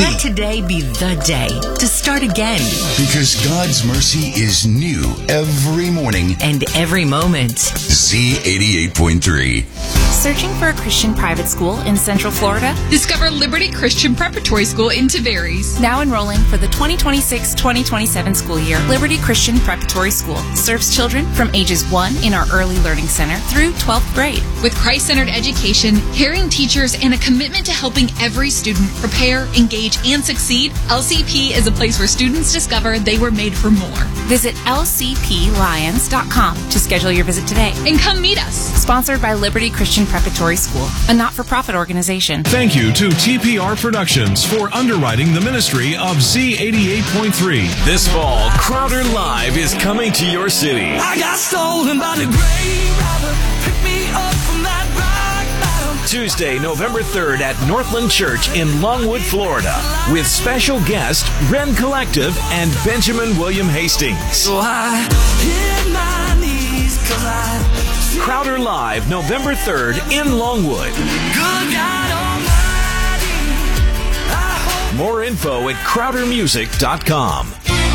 Let today be the day to start again. Because God's mercy is new every morning. And every moment. Z88.3. Searching for a Christian private school in Central Florida? Discover Liberty Christian Preparatory School in Tavares. Now enrolling for the 2026-2027 school year, Liberty Christian Preparatory School serves children from ages 1 in our Early Learning Center through 12th grade. With Christ-centered education, caring teachers, and a commitment to helping every student prepare, engage, and succeed, LCP is a place where students discover they were made for more. Visit lcplions.com to schedule your visit today. And come meet us. Sponsored by Liberty Christian Preparatory School, a not-for-profit organization. Thank you to TPR Productions for underwriting the ministry of Z88.3. This fall, Crowder Live is coming to your city. I got stolen by the grave robber. Pick me up from that rock bottom. Tuesday, November 3rd at Northland Church in Longwood, Florida, with special guest Ren Collective and Benjamin William Hastings. So I hit my knees 'cause I Crowder Live, November 3rd in Longwood. good God Almighty. I hope More info at crowdermusic.com.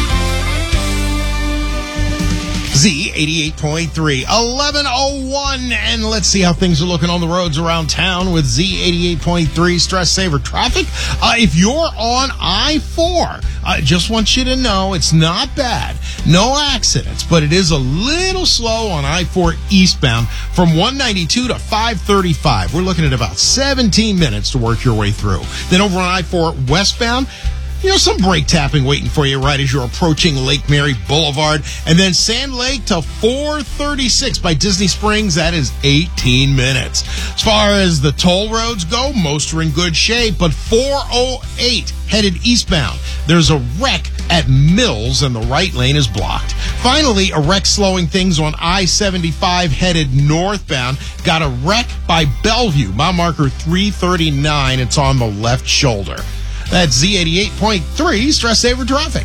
Z88.3, 11:01, and let's see how things are looking on the roads around town with Z88.3 Stress Saver Traffic. If you're on I-4, I just want you to know it's not bad. No accidents, but it is a little slow on I-4 eastbound from 192 to 535. We're looking at about 17 minutes to work your way through. Then over on I-4 westbound, some brake tapping waiting for you right as you're approaching Lake Mary Boulevard. And then Sand Lake to 436 by Disney Springs. That is 18 minutes. As far as the toll roads go, most are in good shape, but 408 headed eastbound. There's a wreck at Mills and the right lane is blocked. Finally, a wreck slowing things on I-75 headed northbound. Got a wreck by Bellevue, mile marker 339. It's on the left shoulder. That's Z88.3 Stress Saver Traffic.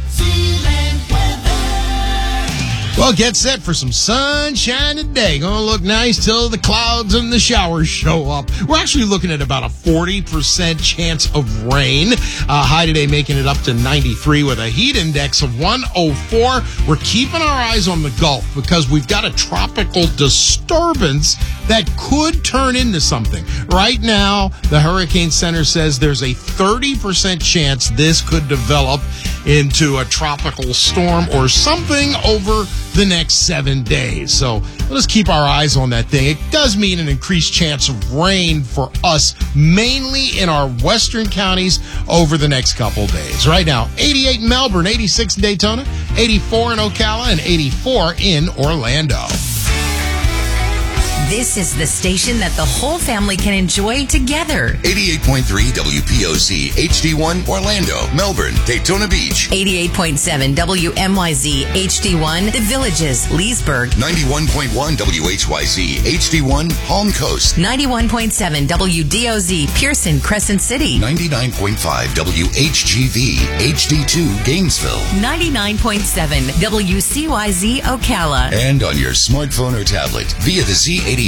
Well, get set for some sunshine today. Gonna look nice till the clouds and the showers show up. We're actually looking at about a 40% chance of rain. High today making it up to 93 with a heat index of 104. We're keeping our eyes on the Gulf because we've got a tropical disturbance that could turn into something. Right now, the Hurricane Center says there's a 30% chance this could develop into a tropical storm or something over the next 7 days. So let's keep our eyes on that thing. It does mean an increased chance of rain for us, mainly in our western counties over the next couple days. Right now, 88 in Melbourne, 86 in Daytona, 84 in Ocala, and 84 in Orlando. This is the station that the whole family can enjoy together. 88.3 WPOC, HD1, Orlando, Melbourne, Daytona Beach. 88.7 WMYZ, HD1, The Villages, Leesburg. 91.1 WHYZ, HD1, Palm Coast. 91.7 WDOZ, Pearson, Crescent City. 99.5 WHGV, HD2, Gainesville. 99.7 WCYZ, Ocala. And on your smartphone or tablet via the Z88